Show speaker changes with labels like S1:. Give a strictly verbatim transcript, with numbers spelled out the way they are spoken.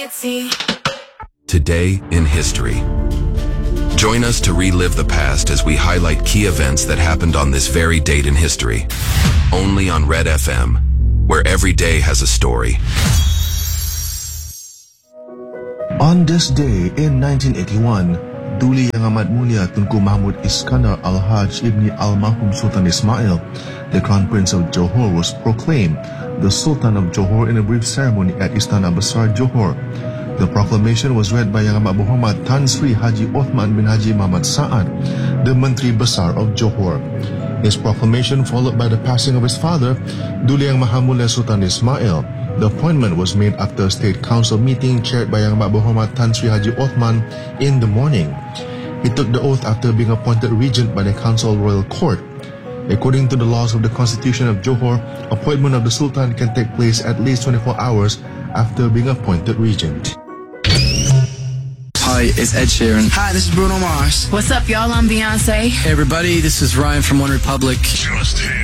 S1: society.
S2: Today in history. Join us to relive the past as we highlight key events that happened on this very date in history. Only on Red F M, where every day has a story.
S3: On this day in nineteen eighty-one, Duli yang amat mulia Tunku Mahmud Iskandar Al-Hajj Ibni Al-Mahum Sultan Ismail, the Crown Prince of Johor, was proclaimed the Sultan of Johor in a brief ceremony at Istana Besar Johor. The proclamation was read by Yang Amat Muhammad Tan Sri Haji Othman bin Haji Muhammad Sa'ad, the Menteri Besar of Johor. His proclamation followed by the passing of his father, Duli Yang Maha Mulia Sultan Ismail. The appointment was made after a state council meeting chaired by Yang Amat Muhammad Tan Sri Haji Othman in the morning. He took the oath after being appointed regent by the Council Royal Court. According to the laws of the Constitution of Johor, appointment of the Sultan can take place at least twenty-four hours after being appointed regent.
S4: Hi, it's Ed Sheeran.
S5: Hi, this is Bruno Mars.
S6: What's up, y'all? I'm Beyonce.
S4: Hey, everybody, this is Ryan from One Republic.
S7: Just